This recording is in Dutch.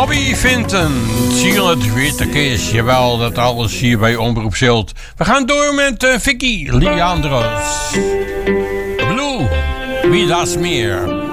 Bobby Vinton, Ziel Witte Kees, jawel, dat alles hier bij Omroep Zilt. We gaan door met Vicky Leandros. Blue, wie das meer?